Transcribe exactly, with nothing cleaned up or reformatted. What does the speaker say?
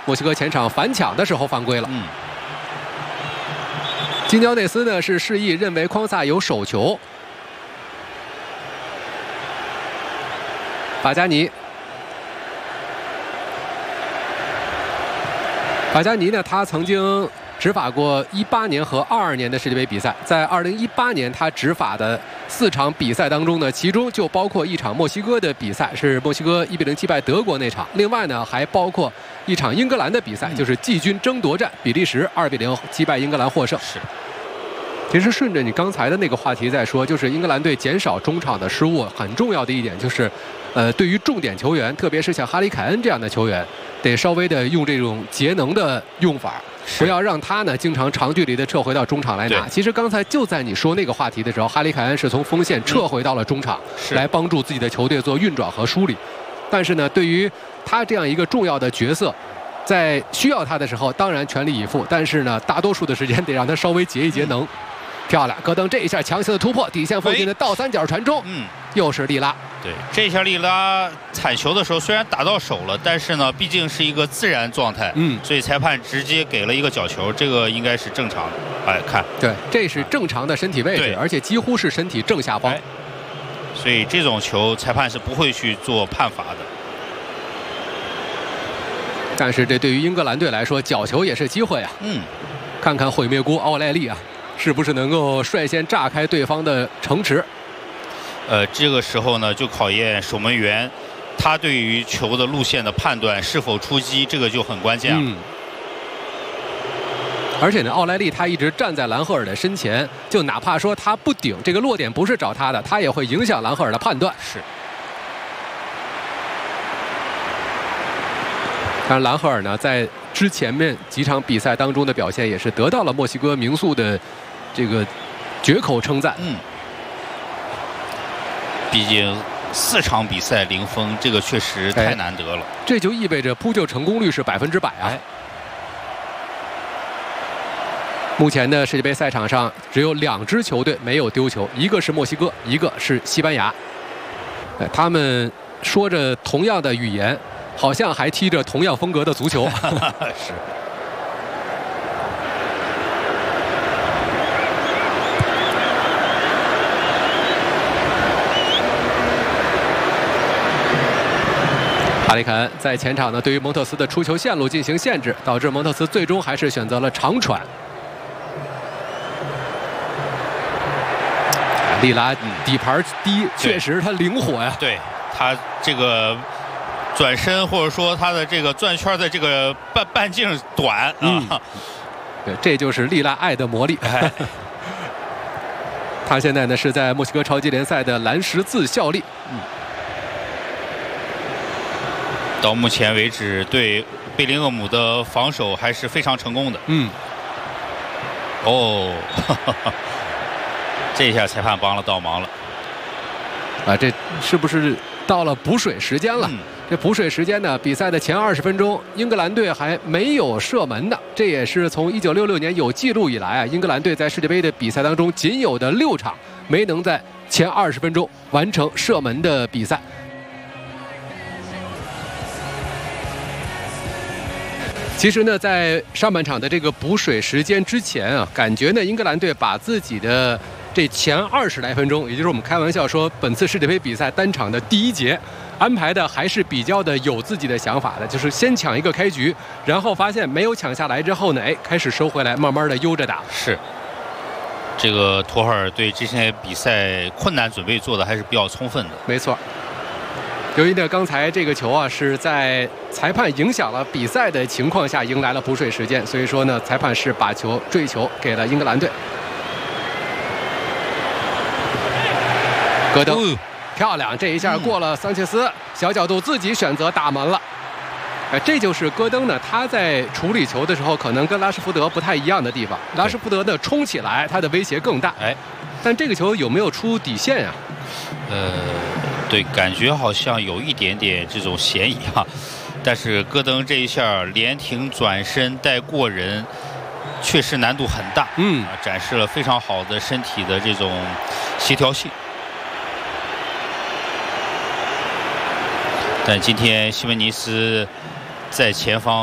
墨西哥前场反抢的时候犯规了。 嗯。 金焦内斯呢是示意认为匡萨有手球。法加尼。 法加尼呢，他曾经执法过一八年和二二年的世界杯比赛。在二零一八年，他执法的四场比赛当中呢，其中就包括一场墨西哥的比赛，是墨西哥一比零击败德国那场。另外呢，还包括一场英格兰的比赛，就是季军争夺战，比利时二比零击败英格兰获胜。 是。 其实顺着你刚才的那个话题再说，就是英格兰队减少中场的失误，很重要的一点就是，呃，对于重点球员，特别是像哈里凯恩这样的球员。 得稍微的用这种节能的用法，不要让他呢经常长距离的撤回到中场来拿。其实刚才就在你说那个话题的时候，哈里凯恩是从锋线撤回到了中场，嗯、来帮助自己的球队做运转和梳理。但是呢，对于他这样一个重要的角色，在需要他的时候，当然全力以赴，但是呢，大多数的时间得让他稍微节一节能。嗯、漂亮，戈登这一下强行的突破，底线附近的倒三角传中，嗯，又是利拉。 对，这一下利拉铲球的时候虽然打到手了，但是呢，毕竟是一个自然状态，嗯，所以裁判直接给了一个角球，这个应该是正常的。哎，看， 对，这是正常的身体位置，而且几乎是身体正下方， 哎、所以这种球裁判是不会去做判罚的。 但是这对于英格兰队来说，角球也是机会啊。 嗯， 看看毁灭菇奥莱利啊，是不是能够率先炸开对方的城池？ 呃，这个时候呢，就考验守门员他对于球的路线的判断是否出击，这个就很关键了。嗯。 而且呢，奥莱利他一直站在兰赫尔的身前，就哪怕说他不顶，这个落点不是找他的，他也会影响兰赫尔的判断。 是。 但是兰赫尔呢，在之前面几场比赛当中的表现，也是得到了墨西哥名宿的这个绝口称赞。 嗯。 毕竟四场比赛零封，这个确实太难得了。哎、 这就意味着扑救成功率是百分之百啊！哎、目前的世界杯赛场上只有两支球队没有丢球，一个是墨西哥，一个是西班牙。哎，他们说着同样的语言，好像还踢着同样风格的足球。 是。 哈里凯恩在前场呢，对于蒙特斯的出球线路进行限制，导致蒙特斯最终还是选择了长传。利拉底盘低，确实他灵活呀。 对他这个转身或者说他的这个转圈的这个半半径短啊。嗯、 对，这就是利拉爱的魔力。哎、他现在呢是在墨西哥超级联赛的蓝十字效力。嗯。 到目前为止，对贝林厄姆的防守还是非常成功的。嗯。哦，呵呵这一下裁判帮了倒忙了。 啊，这是不是到了补水时间了？嗯、这补水时间呢？比赛的前二十分钟，英格兰队还没有射门的，这也是从一九六六年有记录以来啊，英格兰队在世界杯的比赛当中仅有的六场没能在前二十分钟完成射门的比赛。 其实呢，在上半场的这个补水时间之前啊，感觉呢，英格兰队把自己的这前二十来分钟，也就是我们开玩笑说本次世界杯比赛单场的第一节，安排的还是比较的有自己的想法的，就是先抢一个开局，然后发现没有抢下来之后呢，哎，开始收回来，慢慢的悠着打。 是，这个托赫尔对这些比赛困难准备做的还是比较充分的。 没错。 由于呢，刚才这个球啊是在裁判影响了比赛的情况下迎来了补水时间，所以说呢，裁判是把球坠球给了英格兰队。戈登、哦、漂亮，这一下过了桑切斯，小角度自己选择打门了。哎，这就是戈登呢，他在处理球的时候可能跟拉什福德不太一样的地方。拉什福德呢冲起来，他的威胁更大。哎，但这个球有没有出底线呀、 啊？呃。 对，感觉好像有一点点这种嫌疑啊，但是戈登这一下连停转身带过人，确实难度很大。嗯，展示了非常好的身体的这种协调性。但今天西门尼斯在前方。